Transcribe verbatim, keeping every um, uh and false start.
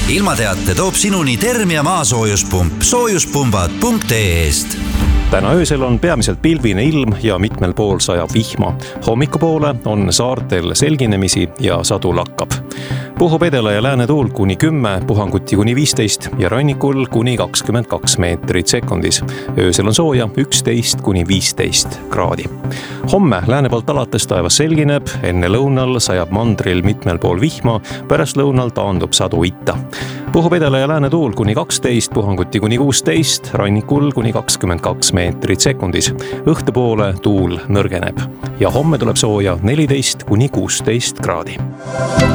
ilmateate toob sinuni Termia maasoojuspump soojuspumbad punkt ee-st. Täna öösel on peamiselt pilvine ilm ja mitmel pool sajab vihma. Hommikupoole on saartel selginemisi ja sadu lakkab. Puhub edela ja lääne tuul kuni kümme, puhanguti kuni viisteist ja rannikul kuni kakskümmend kaks meetrit sekundis. Öösel on sooja üksteist kuni viisteist kraadi. Homme lääne poolt alates taevas selgineb, enne lõunal sajab mandril mitmel pool vihma, pärast lõunal taandub sadu itta. Puhub edela ja lääne tuul kuni kaksteist, puhanguti kuni kuusteist, rannikul kuni kakskümmend kaks meetrit sekundis. Õhtupoole tuul nõrgeneb ja homme tuleb sooja neliteist kuni kuusteist kraadi.